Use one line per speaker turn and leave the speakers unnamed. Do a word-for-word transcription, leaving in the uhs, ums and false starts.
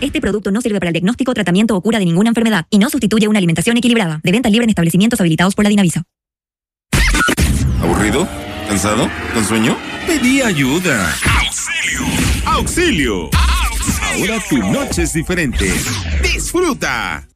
Este producto no sirve para el diagnóstico, tratamiento o cura de ninguna enfermedad y no sustituye una alimentación equilibrada. De venta libre en establecimientos habilitados por la Dinavisa.
¿Aburrido? ¿Cansado? ¿Con sueño?
Pedí ayuda. ¡Auxilio! ¡Auxilio! Ahora tu noche es diferente. ¡Disfruta!